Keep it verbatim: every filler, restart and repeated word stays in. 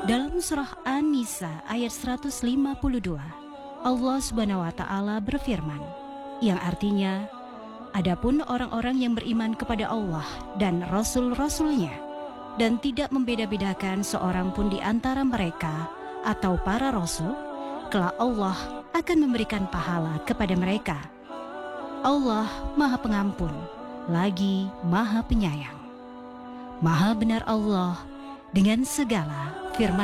Dalam surah An-Nisa ayat seratus lima puluh dua, Allah Subhanahu wa taala berfirman, yang artinya, adapun orang-orang yang beriman kepada Allah dan Rasul-Rasulnya dan tidak membeda-bedakan seorang pun di antara mereka atau para Rasul, kelak Allah akan memberikan pahala kepada mereka. Allah Maha Pengampun, lagi Maha Penyayang. Maha benar Allah dengan segala firman.